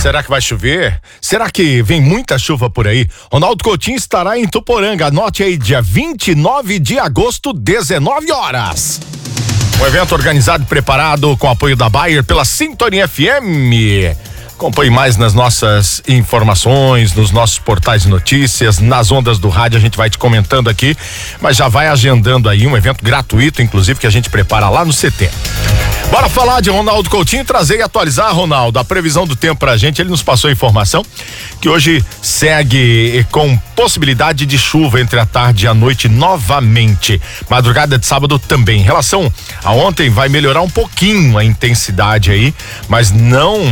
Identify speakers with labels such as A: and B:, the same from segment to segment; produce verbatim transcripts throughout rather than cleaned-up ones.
A: Será que vai chover? Será que vem muita chuva por aí? Ronaldo Coutinho estará em Tuporanga. Anote aí, dia vinte e nove de agosto, dezenove horas. Um evento organizado e preparado com apoio da Bayer pela Sintonia F M. Acompanhe mais nas nossas informações, nos nossos portais de notícias, nas ondas do rádio, a gente vai te comentando aqui, mas já vai agendando aí um evento gratuito, inclusive, que a gente prepara lá no C T. Bora falar de Ronaldo Coutinho, trazer e atualizar, Ronaldo, a previsão do tempo pra gente. Ele nos passou a informação que hoje segue com possibilidade de chuva entre a tarde e a noite novamente. Madrugada de sábado também. Em relação a ontem, vai melhorar um pouquinho a intensidade aí, mas não...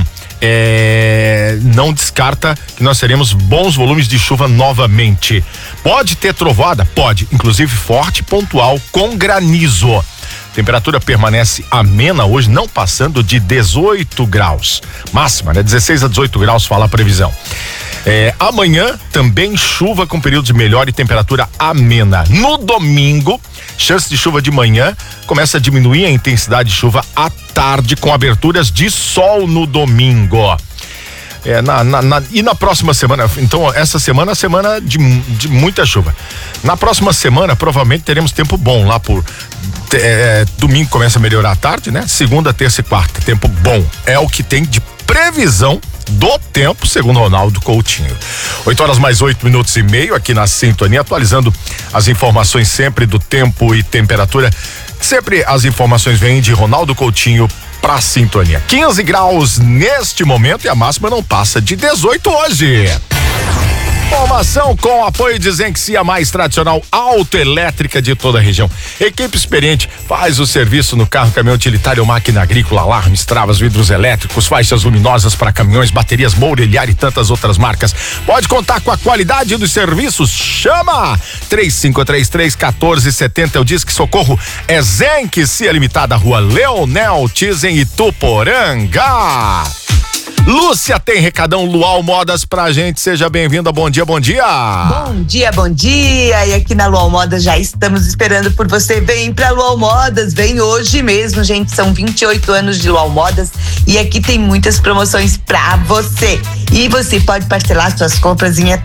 A: É, não descarta que nós teremos bons volumes de chuva novamente. Pode ter trovoada? Pode, inclusive forte, pontual, com granizo. Temperatura permanece amena hoje, não passando de dezoito graus. Máxima, né? dezesseis a dezoito graus, fala a previsão. É, amanhã também chuva com período de melhor e temperatura amena. No domingo, chance de chuva de manhã, começa a diminuir a intensidade de chuva à tarde com aberturas de sol no domingo. É, na, na, na, e na próxima semana, então essa semana é semana de, de muita chuva. Na próxima semana provavelmente teremos tempo bom lá por é, domingo começa a melhorar à tarde, né? Segunda, terça e quarta, tempo bom. É o que tem de previsão do tempo, segundo Ronaldo Coutinho. oito horas mais oito minutos e meio aqui na Sintonia, atualizando as informações sempre do tempo e temperatura. Sempre as informações vêm de Ronaldo Coutinho pra Sintonia. quinze graus neste momento e a máxima não passa de dezoito hoje. Informação com apoio de Zenxia, mais tradicional autoelétrica de toda a região. Equipe experiente faz o serviço no carro, caminhão utilitário, máquina agrícola, alarmes, travas, vidros elétricos, faixas luminosas para caminhões, baterias Moureliar e tantas outras marcas. Pode contar com a qualidade dos serviços. Chama! três cinco três três, um quatro sete zero. É o Disque Socorro. É Zenxia Limitada, Rua Leonel Tizen, Ituporanga. Lúcia tem recadão Luau Modas pra gente, seja bem-vinda, bom dia, bom dia.
B: Bom dia, bom dia, e aqui na Luau Modas já estamos esperando por você. Vem pra Luau Modas, vem hoje mesmo, gente, são vinte e oito anos de Luau Modas e aqui tem muitas promoções pra você. E você pode parcelar suas compras em